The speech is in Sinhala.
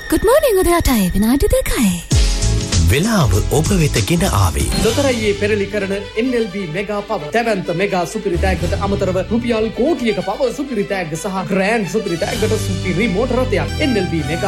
good morning උදයාටයි විනාඩි 2යි. වෙලාව ඔබ වෙත ගෙන ආවේ. ලොතරැයියේ පෙරලි කරන NLB මෙගා පව. දැවැන්ත මෙගා සුපිරි තෑග්ගට අමතරව රුපියල් කෝටියක පව සුපිරි තෑග්ග සහ ග්‍රෑන්ඩ් සුපිරි තෑග්ගට සුපිරි මෝටර රථයක්. NLB mega